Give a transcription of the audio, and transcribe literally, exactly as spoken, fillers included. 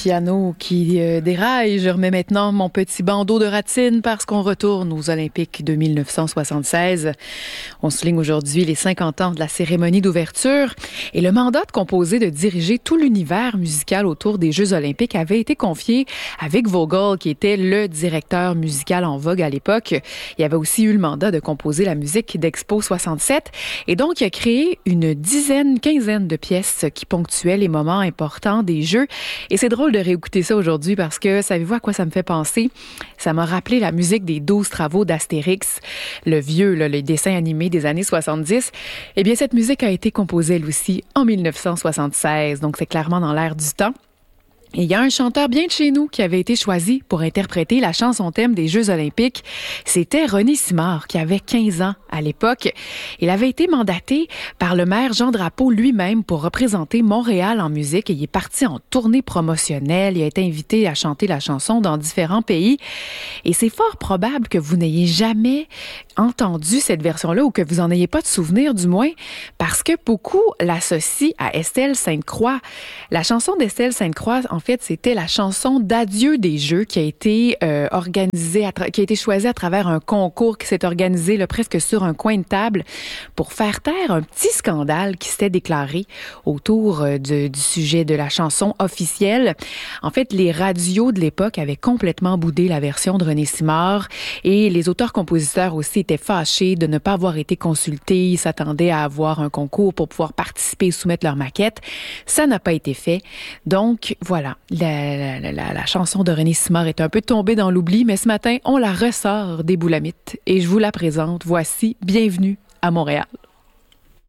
piano qui euh, déraille. Je remets maintenant mon petit bandeau de ratine parce qu'on retourne aux Olympiques de mille neuf cent soixante-seize. On souligne aujourd'hui les cinquante ans de la cérémonie d'ouverture et le mandat de composer, de diriger tout l'univers musical autour des Jeux olympiques avait été confié à Vic Vogel, qui était le directeur musical en vogue à l'époque. Il avait aussi eu le mandat de composer la musique d'Expo soixante-sept et donc il a créé une dizaine, quinzaine de pièces qui ponctuaient les moments importants des Jeux. Et c'est drôle de réécouter ça aujourd'hui parce que, savez-vous à quoi ça me fait penser? Ça m'a rappelé la musique des douze travaux d'Astérix, le vieux, là, le dessin animé des années soixante-dix. Eh bien, cette musique a été composée, elle aussi, en mille neuf cent soixante-seize. Donc, c'est clairement dans l'air du temps. Et il y a un chanteur bien de chez nous qui avait été choisi pour interpréter la chanson thème des Jeux olympiques. C'était René Simard, qui avait quinze ans à l'époque. Il avait été mandaté par le maire Jean Drapeau lui-même pour représenter Montréal en musique. Et il est parti en tournée promotionnelle. Il a été invité à chanter la chanson dans différents pays. Et c'est fort probable que vous n'ayez jamais entendu cette version-là ou que vous en ayez pas de souvenir, du moins, parce que beaucoup l'associent à Estelle Sainte-Croix. La chanson d'Estelle Sainte-Croix, en En fait, c'était la chanson d'adieu des Jeux qui a été euh, organisée, à tra- qui a été choisie à travers un concours qui s'est organisé là, presque sur un coin de table pour faire taire un petit scandale qui s'était déclaré autour euh, de, du sujet de la chanson officielle. En fait, les radios de l'époque avaient complètement boudé la version de René Simard et les auteurs-compositeurs aussi étaient fâchés de ne pas avoir été consultés. Ils s'attendaient à avoir un concours pour pouvoir participer et soumettre leur maquette. Ça n'a pas été fait. Donc, voilà. La, la, la, la chanson de René Simard est un peu tombée dans l'oubli, mais ce matin, on la ressort des boulamites et je vous la présente. Voici Bienvenue à Montréal.